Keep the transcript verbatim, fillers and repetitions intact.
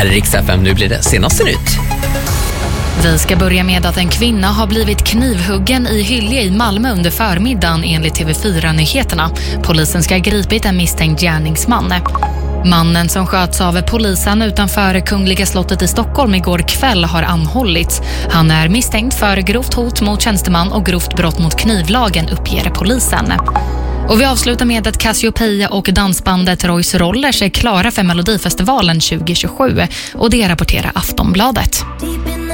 Här är Rix F M, nu blir det senaste nytt. Vi ska börja med att en kvinna har blivit knivhuggen i Hyllie i Malmö under förmiddagen enligt T V fyra-nyheterna. Polisen ska ha gripit en misstänkt gärningsman. Mannen som sköts av polisen utanför Kungliga slottet i Stockholm igår kväll har anhållits. Han är misstänkt för grovt hot mot tjänsteman och grovt brott mot knivlagen, uppger polisen. Och vi avslutar med att Cassiopeia och dansbandet Royce Rollers är klara för Melodifestivalen tjugo tjugosju, och det rapporterar Aftonbladet.